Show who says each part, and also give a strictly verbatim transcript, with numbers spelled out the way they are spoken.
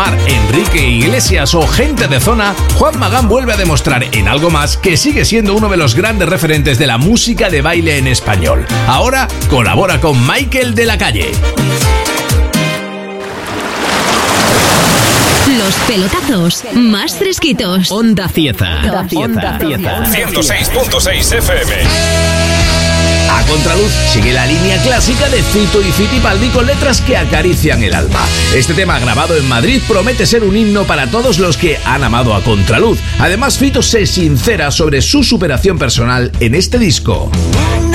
Speaker 1: Mar, Enrique Iglesias o Gente de Zona, Juan Magán vuelve a demostrar en Algo Más que sigue siendo uno de los grandes referentes de la música de baile en español. Ahora colabora con Michael de la Calle.
Speaker 2: Los pelotazos más fresquitos.
Speaker 3: Onda Cieza. Onda Cieza.
Speaker 4: ciento seis punto seis F M.
Speaker 1: A contraluz sigue la línea clásica de Fito y Fitipaldi con letras que acarician el alma. Este tema, grabado en Madrid, promete ser un himno para todos los que han amado a contraluz. Además, Fito se sincera sobre su superación personal en este disco.